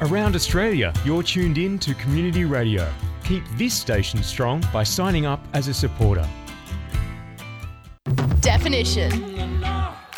Around Australia, you're tuned in to Community Radio. Keep this station strong by signing up as a supporter. Definition.